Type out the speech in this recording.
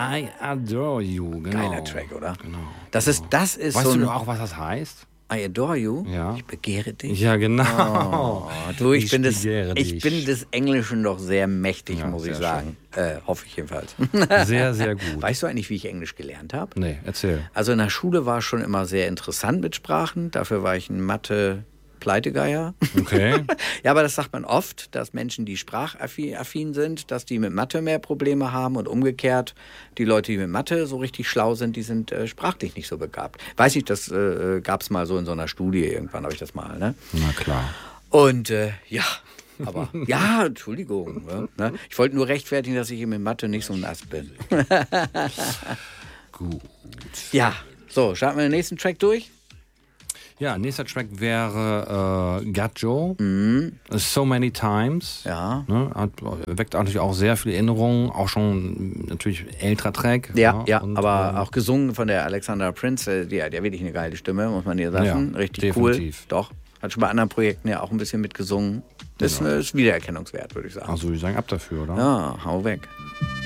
I Adore You, genau. Geiler Track, oder? Genau. Das ist Weißt so du auch, was das heißt? I Adore You? Ja. Ich begehre dich. Ja, genau. Oh, du, ich bin begehre dich. des Englischen doch sehr mächtig, Ja, muss ich sehr sagen. Hoffe ich jedenfalls. Sehr, sehr gut. Weißt du eigentlich, wie ich Englisch gelernt habe? Nee, erzähl. Also in der Schule war es schon immer sehr interessant mit Sprachen. Dafür war ich ein Mathe-Pleitegeier. Okay. Ja, aber das sagt man oft, dass Menschen, die sprachaffin sind, dass die mit Mathe mehr Probleme haben und umgekehrt, die Leute, die mit Mathe so richtig schlau sind, die sind sprachlich nicht so begabt. Weiß ich, das gab es mal so in so einer Studie, irgendwann habe ich das mal, ne? Na klar. Und ja, aber ja, Entschuldigung. Ne? Ich wollte nur rechtfertigen, dass ich mit Mathe nicht so nass bin. Gut. Ja, so, starten wir den nächsten Track durch. Ja, nächster Track wäre Got Joe. So Many Times. Ja. Ne, weckt natürlich auch sehr viele Erinnerungen. Auch schon natürlich älterer Track. Ja, und, aber auch gesungen von der Alexandra Prince. Die hat ja wirklich eine geile Stimme, muss man ihr sagen. Ja, richtig definitiv. cool. Doch. Hat schon bei anderen Projekten ja auch ein bisschen mitgesungen. Das ist wiedererkennungswert, würde ich sagen. Also ich sagen, ab dafür, oder? Ja, hau weg.